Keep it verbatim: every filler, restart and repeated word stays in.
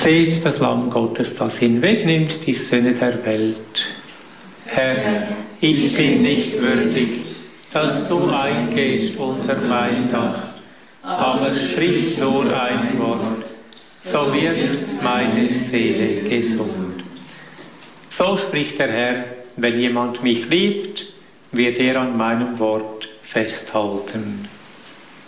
Seht das Lamm Gottes, das hinwegnimmt die Sünde der Welt. Herr, ich bin nicht würdig, dass du eingehst unter mein Dach, aber sprich nur ein Wort, so wird meine Seele gesund. So spricht der Herr, wenn jemand mich liebt, wird er an meinem Wort festhalten.